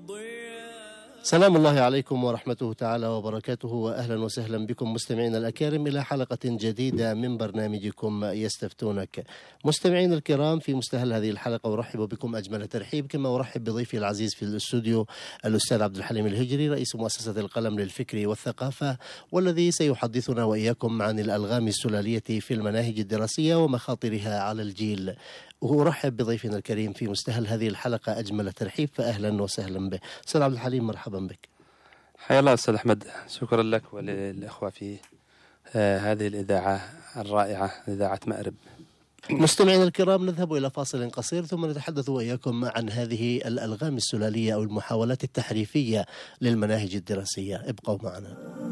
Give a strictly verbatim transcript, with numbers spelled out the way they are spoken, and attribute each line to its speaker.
Speaker 1: سلام الله عليكم ورحمته تعالى وبركاته، وأهلا وسهلا بكم مستمعينا الأكارم إلى حلقة جديدة من برنامجكم يستفتونك. مستمعينا الكرام، في مستهل هذه الحلقة أرحب بكم أجمل ترحيب، كما أرحب بضيفي العزيز في الاستوديو الأستاذ عبد الحليم الهجري، رئيس مؤسسة القلم للفكر والثقافة، والذي سيحدثنا وإياكم عن الألغام السلالية في المناهج الدراسية ومخاطرها على الجيل. وأرحب بضيفنا الكريم في مستهل هذه الحلقة أجمل ترحيب، فأهلا وسهلا به. أستاذ عبد الحليم، مرحبا بك.
Speaker 2: حيا الله أستاذ أحمد، شكرا لك وللأخوة في آه هذه الإذاعة الرائعة، إذاعة مأرب.
Speaker 1: مستمعينا الكرام، نذهب إلى فاصل قصير ثم نتحدث وإياكم عن هذه الألغام السلالية أو المحاولات التحريفية للمناهج الدراسية. ابقوا معنا.